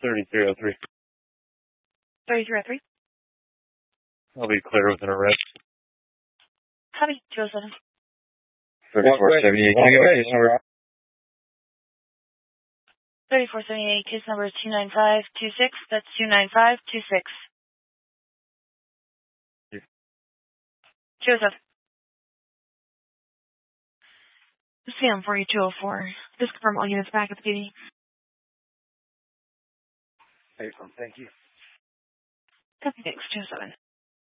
3303. 3303. I'll be clear with an arrest. Copy. 207. 3478. Can I get my case number? 3478. Case number is 29526. That's 29526. 207. Sam 4204. Just confirm all units back at the PD. Thank you. Copy. Thanks. 207.